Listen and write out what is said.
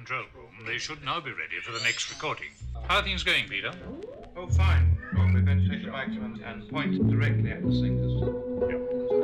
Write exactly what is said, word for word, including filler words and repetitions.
control room. They should now be ready for the next recording. How are things going, Peter? Oh, fine. Well, we're going to take the microphone and point directly at the singers. Yep.